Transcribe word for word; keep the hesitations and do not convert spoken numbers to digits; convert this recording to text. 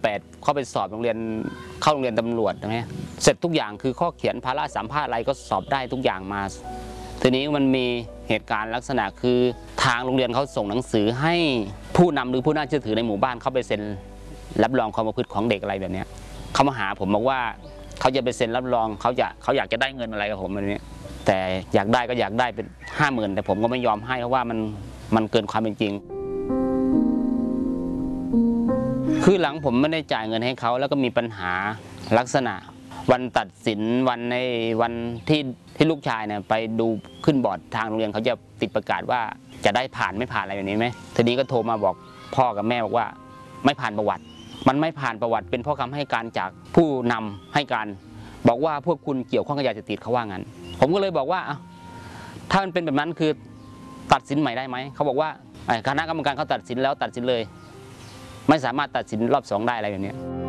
ดเข้าไปสอบโรงเรียนเข้าโรงเรียนตำรวจนะฮะเสร็จทุกอย่างคือข้อเขียนภาระสัมภาษณ์อะไรก็สอบได้ทุกอย่างมาทีนี้มันมีเหตุการณ์ลักษณะคือทางโรงเรียนเขาส่งหนังสือให้ผู้นำหรือผู้น่าเชื่อถือในหมู่บ้านเข้าไปเซ็นรับรองความประพฤติของเด็กอะไรแบบนี้เขามาหาผมบอกว่าเขาจะไปเซ็นรับรองเขาจะเขาอยากจะได้เงินอะไรกับผมแบบนี้แต่อยากได้ก็อยากได้เป็นห้าหมื่นแต่ผมก็ไม่ยอมให้เพราะว่ามันมันเกินความเป็นจริงคือหลังผมไม่ได้จ่ายเงินให้เขาแล้วก็มีปัญหาลักษณะวันตัดสินวันในวันที่ที่ลูกชายเนี่ยไปดูขึ้นบอร์ดทางโรงเรียนเขาจะติดประกาศว่าจะได้ผ่านไม่ผ่านอะไรแบบนี้ไหมทีนี้ก็โทรมาบอกพ่อกับแม่บอกว่าไม่ผ่านประวัติมันไม่ผ่านประวัติเป็นเพราะคำให้การจากผู้นำให้การบอกว่าพวกคุณเกี่ยวข้องกับยาเสพติดเขาว่างั้นผมก็เลยบอกว่าถ้ามันเป็นแบบนั้นคือตัดสินใหม่ได้ไหมเขาบอกว่าคณะกรรมการเขาตัดสินแล้วตัดสินเลยไม่สามารถตัดสินรอบสองได้อะไรแบบนี้